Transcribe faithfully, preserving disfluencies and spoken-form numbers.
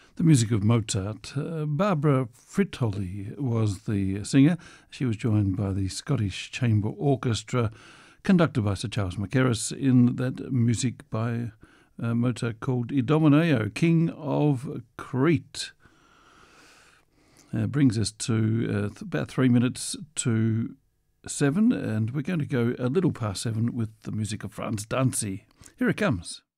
The music of Mozart. Uh, Barbara Frittoli was the singer. She was joined by the Scottish Chamber Orchestra, conducted by Sir Charles Mackerras, in that music by uh, Mozart called Idomeneo, King of Crete. Uh, brings us to uh, th- about three minutes to seven, and we're going to go a little past seven with the music of Franz Danzi. Here it comes.